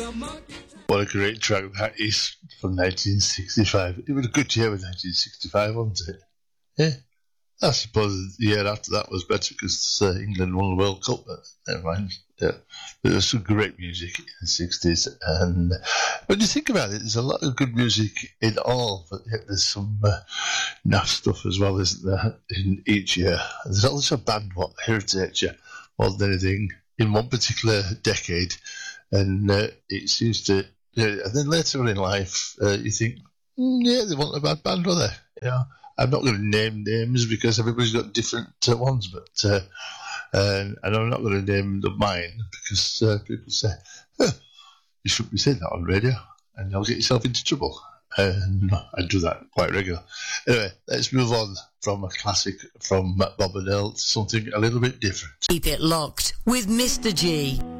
What a great track that is from 1965. It was a good year with 1965, wasn't it? Yeah. I suppose the year after that was better because England won the World Cup, but never mind. Yeah. But there was some great music in the 60s. And when you think about it, there's a lot of good music in all, but yet there's some naff stuff as well, isn't there, in each year. There's also a band, heritage more than anything in one particular decade. And it seems to... and then later on in life, you think, yeah, they weren't a bad band, were they? You know? I'm not going to name names because everybody's got different ones, but and I'm not going to name mine because people say, you shouldn't be saying that on radio and you'll get yourself into trouble. And I do that quite regularly. Anyway, let's move on from a classic from Bob and Earl to something a little bit different. Keep it locked with Mr. G.